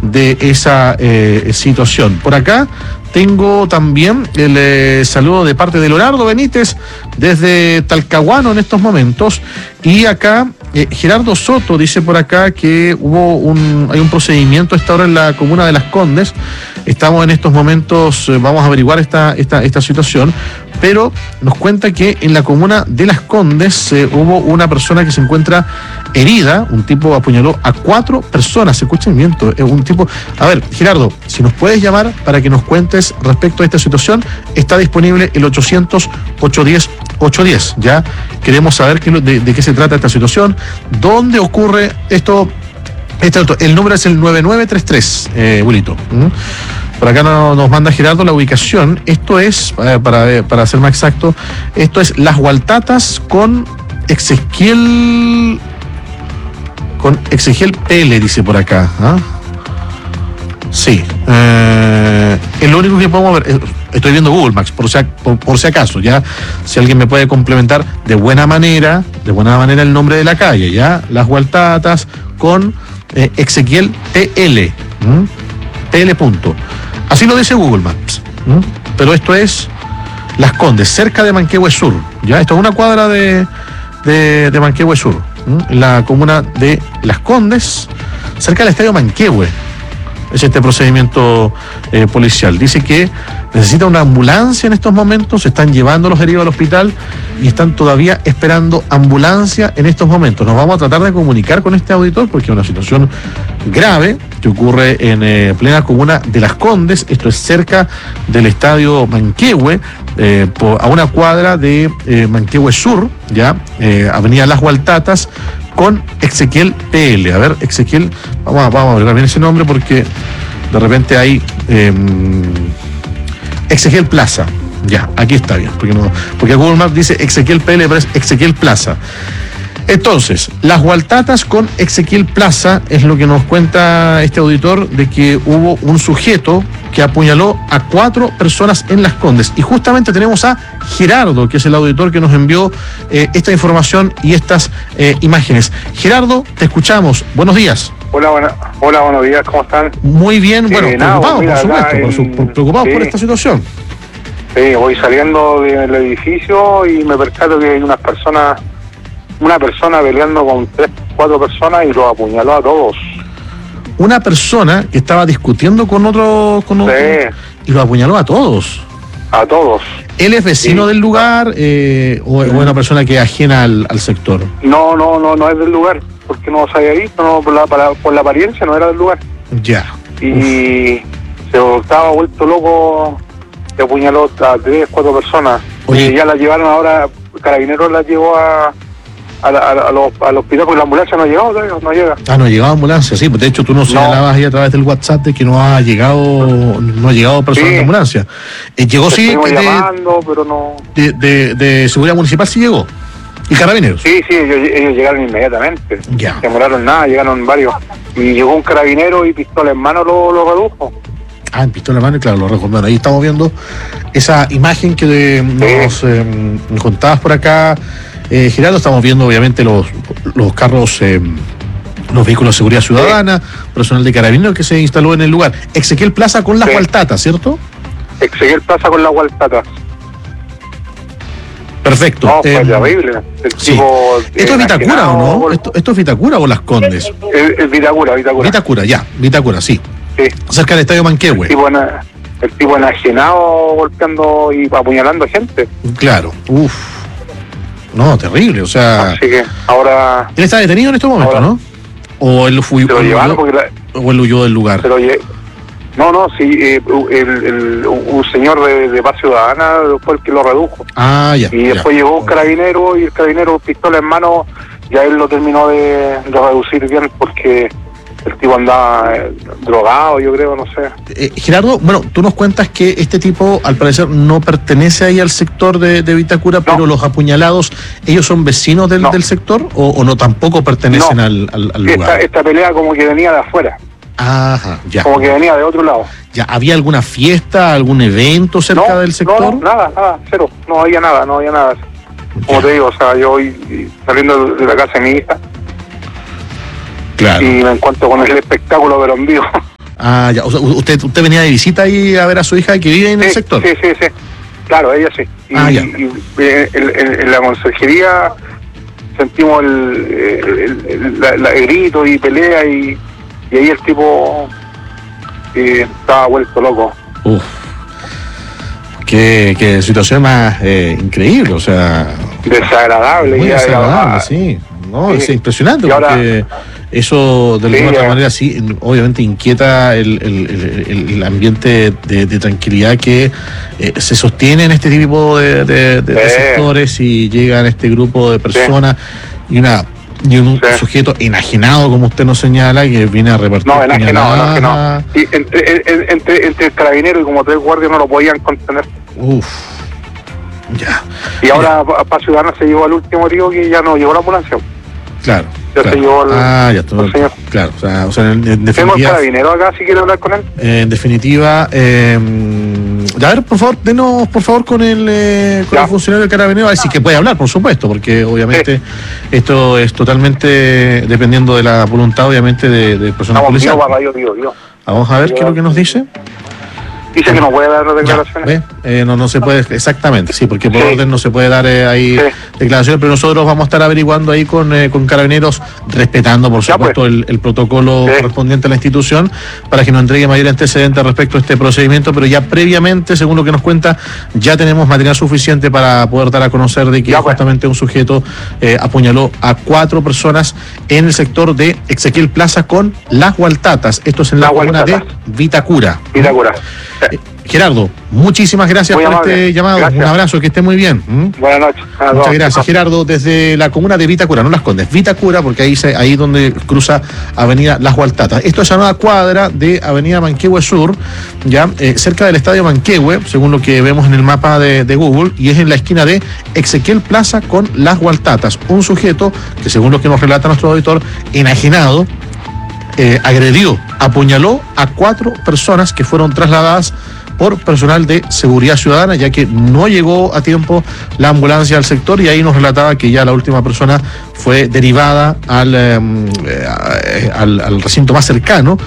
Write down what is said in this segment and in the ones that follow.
de esa situación. Por acá tengo también el saludo de parte de Leonardo Benítez desde Talcahuano en estos momentos. Y acá Gerardo Soto dice por acá que hay un procedimiento a esta hora en la comuna de Las Condes. Estamos en estos momentos, vamos a averiguar esta situación, pero nos cuenta que en la comuna de Las Condes hubo una persona que se encuentra herida, un tipo apuñaló a 4 personas, se escucha el viento, un tipo... A ver, Gerardo, si nos puedes llamar para que nos cuentes respecto a esta situación, está disponible el 800-810-810, ¿ya? Queremos saber de qué se trata esta situación, dónde ocurre esto. El número es el 9933, Wilito. Por acá nos manda Gerardo la ubicación. Esto es, para ser más exacto, esto es Las Hualtatas con Exequiel Pele, dice por acá. ¿Ah? Sí. Es lo único que podemos ver. Estoy viendo Google Maps, por si acaso, ya. Si alguien me puede complementar de buena manera el nombre de la calle, ya. Las Hualtatas con Exequiel PL. PL punto. Así lo dice Google Maps. Pero esto es Las Condes, cerca de Manquehue Sur. Ya, esto es una cuadra de Manquehue Sur. La comuna de Las Condes, cerca del estadio Manquehue. Es este procedimiento policial. Dice que necesita una ambulancia en estos momentos, se están llevando los heridos al hospital y están todavía esperando ambulancia en estos momentos. Nos vamos a tratar de comunicar con este auditor porque es una situación grave que ocurre en plena comuna de Las Condes. Esto es cerca del estadio Manquehue, a una cuadra de Manquehue Sur, ya, avenida Las Hualtatas, con Exequiel PL. A ver, Exequiel, vamos a ver bien ese nombre porque de repente hay Exequiel Plaza. Ya, aquí está bien, porque Google Maps dice Exequiel PL, pero es Exequiel Plaza. Entonces, Las Hualtatas con Exequiel Plaza es lo que nos cuenta este auditor, de que hubo un sujeto que apuñaló a 4 personas en Las Condes. Y justamente tenemos a Gerardo, que es el auditor que nos envió esta información y estas imágenes. Gerardo, te escuchamos. Buenos días. Hola, buenos días, ¿cómo están? Muy bien, bueno, preocupados, mira, por supuesto, preocupados por esta situación. Sí, voy saliendo del edificio y me percato que hay una persona peleando con 3-4 personas y los apuñaló a todos. Una persona que estaba discutiendo con otro Sí. Y los apuñaló a todos. A todos. ¿Él es vecino del lugar o es una persona que es ajena al sector? No es del lugar, porque no se había visto, no, por la apariencia no era del lugar. Ya. Y se estaba vuelto loco, se apuñaló a 3-4 personas. Oye. Y ya la llevaron ahora, Carabineros la llevó al hospital porque la ambulancia no ha llegado todavía, no llega. Ah, no ha llegado ambulancia, sí, pues de hecho tú nos señalabas ahí a través del WhatsApp de que no ha llegado personal de ambulancia. Llegó sí, llamando, pero no. De seguridad municipal sí llegó. ¿Y Carabineros? Sí, ellos llegaron inmediatamente. Ya. Se demoraron nada, llegaron varios. Y llegó un carabinero y pistola en mano lo redujo. Ah, en pistola en mano, y claro, lo recomiendo. Ahí estamos viendo esa imagen que nos contabas por acá. Gerardo, estamos viendo obviamente los carros, los vehículos de seguridad ciudadana, personal de Carabineros que se instaló en el lugar. Exequiel Plaza con Las Hualtatas, ¿cierto? Exequiel Plaza con Las Hualtatas. Perfecto. No, fue terrible. Sí. ¿Esto es Vitacura o no? ¿Esto es Vitacura o Las Condes? Es Vitacura. Vitacura, sí. Sí. Cerca del estadio Manquehue. El tipo enajenado golpeando y apuñalando gente. Claro, no, terrible, o sea... Así que ahora... Él está detenido en este momento, ¿no? ¿O él huyó del lugar? Sí, un señor de Paz Ciudadana fue el que lo redujo. Ah, ya. Y después llegó un carabinero y el carabinero, pistola en mano, ya él lo terminó de reducir bien porque el tipo andaba drogado, yo creo, no sé. Gerardo, bueno, tú nos cuentas que este tipo al parecer no pertenece ahí al sector de Vitacura, pero los apuñalados, ¿ellos son vecinos del sector o no tampoco pertenecen al lugar? Esta pelea como que venía de afuera. Ajá, ya. Como que venía de otro lado. Ya, ¿había alguna fiesta, algún evento cerca del sector? No, nada, cero. No había nada. Como te digo, o sea, yo voy saliendo de la casa de mi hija. Claro. Y me encuentro con el espectáculo, pero en vivo. Ah, ya. O sea, usted venía de visita ahí a ver a su hija que vive en el sector. Sí. Claro, ella sí. Ya. En la conserjería sentimos el grito y pelea y ahí el tipo estaba vuelto loco. Uf. Qué situación más increíble, o sea... Desagradable. Muy desagradable, sí. No, sí. Es impresionante, porque eso de alguna otra manera sí, obviamente inquieta el ambiente de tranquilidad que se sostiene en este tipo de sectores, y llegan este grupo de personas y un sujeto enajenado, como usted nos señala, que viene a repartir. No, enajenado. Y entre el carabinero y como 3 guardias no lo podían contener. Ya. Y ahora para Ciudadanos se llevó al último río, que ya no llegó la ambulancia. Claro. Se llevó ya está. Señor. Claro, o sea, en definitiva... Tenemos carabinero acá, si quiere hablar con él. En definitiva, a ver, por favor, denos por favor con el funcionario del carabinero, a ver si que puede hablar, por supuesto, porque obviamente esto es totalmente dependiendo de la voluntad, obviamente, del personal policial. Vamos a ver qué es lo que nos dice. Dice que no puede dar declaraciones. No se puede, exactamente, sí, porque por orden no se puede dar ahí declaraciones, pero nosotros vamos a estar averiguando ahí con Carabineros, respetando por supuesto el protocolo correspondiente a la institución, para que nos entregue mayor antecedente respecto a este procedimiento, pero ya previamente, según lo que nos cuenta, ya tenemos material suficiente para poder dar a conocer de que justamente un sujeto apuñaló a 4 personas en el sector de Ezequiel Plaza con Las Hualtatas. Esto es en la comuna de Vitacura. Gerardo, muchísimas gracias por este llamado. Gracias. Un abrazo, que esté muy bien. Buenas noches. Muchas gracias, Gerardo, desde la comuna de Vitacura, no Las Condes, Vitacura, porque ahí donde cruza Avenida Las Hualtatas. Esto es a una cuadra de Avenida Manquehue Sur, ya cerca del Estadio Manquehue, según lo que vemos en el mapa de Google, y es en la esquina de Ezequiel Plaza con Las Hualtatas. Un sujeto que, según lo que nos relata nuestro auditor, enajenado, agredió, apuñaló a 4 personas que fueron trasladadas por personal de seguridad ciudadana, ya que no llegó a tiempo la ambulancia al sector, y ahí nos relataba que ya la última persona fue derivada al recinto más cercano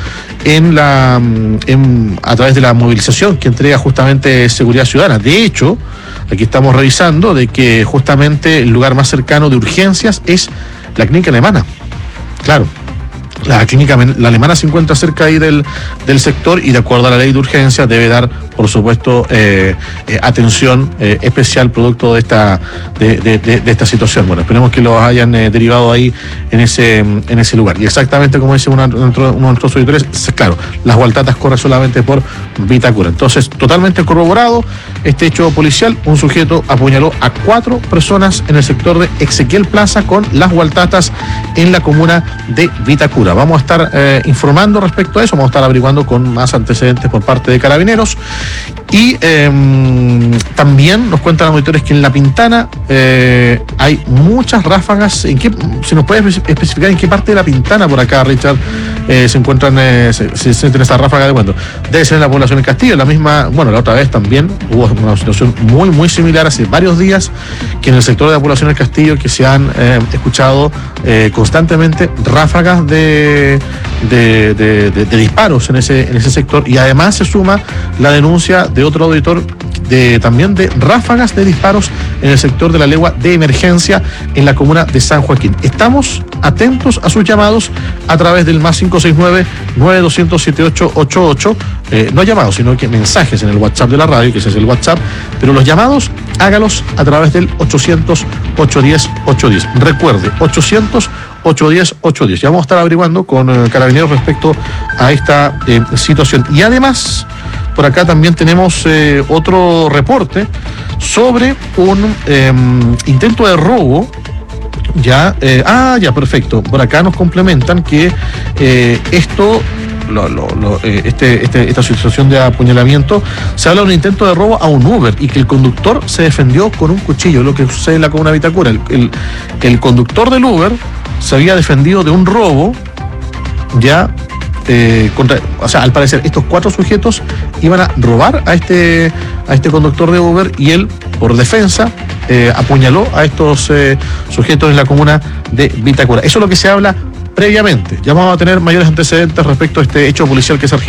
a través de la movilización que entrega justamente seguridad ciudadana. De hecho, aquí estamos revisando de que justamente el lugar más cercano de urgencias es la clínica alemana. Claro. La clínica alemana se encuentra cerca ahí del sector, y de acuerdo a la ley de urgencia debe dar, por supuesto, atención especial producto de esta situación. Bueno, esperemos que lo hayan derivado ahí en ese lugar. Y exactamente como dice uno de nuestros auditores, claro, Las Hualtatas corre solamente por Vitacura. Entonces, totalmente corroborado este hecho policial. Un sujeto apuñaló a 4 personas en el sector de Ezequiel Plaza con Las Hualtatas en la comuna de Vitacura. Vamos a estar informando respecto a eso, vamos a estar averiguando con más antecedentes por parte de Carabineros. Y también nos cuentan los auditores que en La Pintana hay muchas ráfagas. ¿Se nos puede especificar en qué parte de La Pintana por acá, Richard, se encuentran, se sienten esas ráfagas de viento? Debe ser en la población del Castillo, la otra vez también hubo una situación muy, muy similar hace varios días, que en el sector de la población del Castillo que se han escuchado constantemente ráfagas de disparos en ese sector, y además se suma la denuncia de otro auditor también de ráfagas de disparos en el sector de la legua de emergencia en la comuna de San Joaquín. Estamos atentos a sus llamados a través del más 569-9200-7888. No llamados, sino que mensajes en el WhatsApp de la radio, que ese es el WhatsApp, pero los llamados hágalos a través del 800-810-810. Recuerde, 800-810-810. Ya vamos a estar averiguando con Carabineros respecto a esta situación. Y además, por acá también tenemos otro reporte sobre un intento de robo. Ya, perfecto. Por acá nos complementan que esta situación de apuñalamiento, se habla de un intento de robo a un Uber y que el conductor se defendió con un cuchillo, lo que sucede en la comuna de Vitacura. El conductor del Uber se había defendido de un robo, ya, al parecer estos 4 sujetos iban a robar a este conductor de Uber, y él, por defensa, apuñaló a estos sujetos en la comuna de Vitacura. Eso es lo que se habla previamente. Ya vamos a tener mayores antecedentes respecto a este hecho policial que se